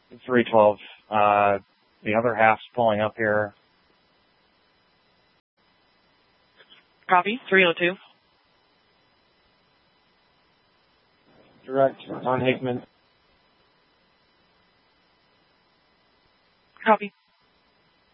312. The other half's pulling up here. Copy, 302. Direct on Hickman. Copy.